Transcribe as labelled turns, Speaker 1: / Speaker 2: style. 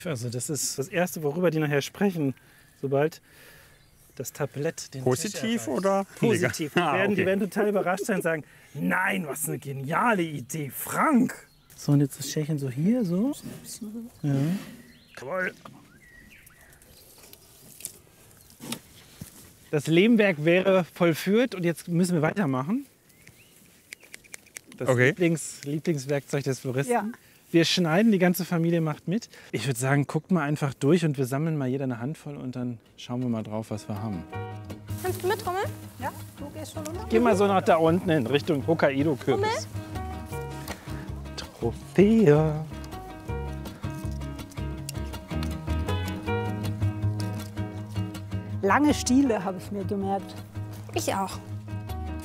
Speaker 1: Also das ist das Erste, worüber die nachher sprechen, sobald das Tablett den
Speaker 2: Positiv
Speaker 1: Tisch
Speaker 2: oder
Speaker 1: positiv.
Speaker 2: negativ?
Speaker 1: Die werden total überrascht sein und sagen, nein, was eine geniale Idee, Frank. So, und jetzt das Schälchen so hier, so. Ja. Jawohl. Das Lehmwerk wäre vollführt und jetzt müssen wir weitermachen. Das
Speaker 2: Okay.
Speaker 1: Lieblingswerkzeug des Floristen.
Speaker 3: Ja.
Speaker 1: Wir schneiden, die ganze Familie macht mit. Ich würde sagen, guckt mal einfach durch und wir sammeln mal jeder eine Handvoll und dann schauen wir mal drauf, was wir haben.
Speaker 4: Kannst du mittrommeln?
Speaker 3: Ja, du gehst schon runter.
Speaker 1: Geh mal so nach da unten in Richtung Hokkaido-Kürbis. Trophäe.
Speaker 3: Lange Stiele habe ich mir gemerkt.
Speaker 4: Ich auch.